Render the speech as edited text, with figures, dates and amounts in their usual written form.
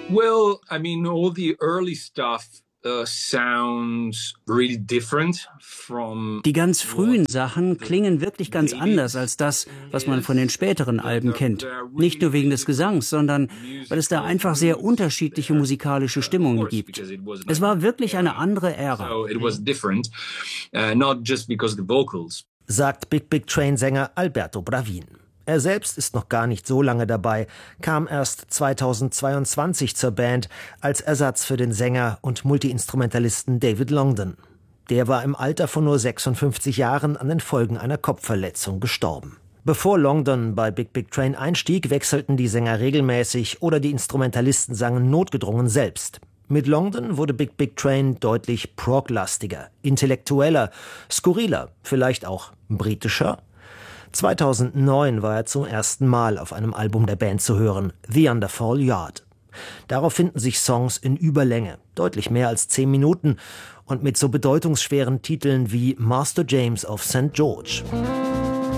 Well, I mean, all the early stuff sounds really different from. Die ganz frühen Sachen klingen wirklich ganz anders als das, was man von den späteren Alben kennt. Nicht nur wegen des Gesangs, sondern weil es da einfach sehr unterschiedliche musikalische Stimmungen gibt. Es war wirklich eine andere Ära. So it was different, not just because of the vocals. Sagt Big Big Train-Sänger Alberto Bravin. Er selbst ist noch gar nicht so lange dabei, kam erst 2022 zur Band als Ersatz für den Sänger und Multiinstrumentalisten David Longdon. Der war im Alter von nur 56 Jahren an den Folgen einer Kopfverletzung gestorben. Bevor Longdon bei Big Big Train einstieg, wechselten die Sänger regelmäßig oder die Instrumentalisten sangen notgedrungen selbst. Mit Longdon wurde Big Big Train deutlich prog-lastiger, intellektueller, skurriler, vielleicht auch britischer. 2009 war er zum ersten Mal auf einem Album der Band zu hören, The Underfall Yard. Darauf finden sich Songs in Überlänge, deutlich mehr als 10 Minuten und mit so bedeutungsschweren Titeln wie Master James of St. George.